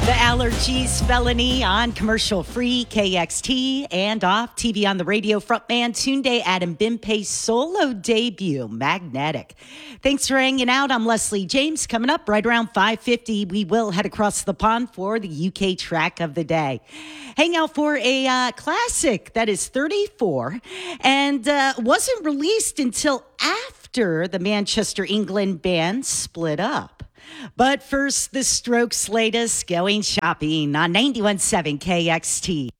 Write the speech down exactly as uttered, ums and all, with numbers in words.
The Allergies Felony on commercial-free K X T and off T V on the radio. Frontman Tunde Adebimpe's solo debut, Magnetic. Thanks for hanging out. I'm Leslie James. Coming up right around five fifty, we will head across the pond for the U K track of the day. Hang out for a uh, classic that is thirty-four and uh, wasn't released until after the Manchester, England band split up. But first, the Strokes' latest Going Shopping on ninety-one point seven K X T.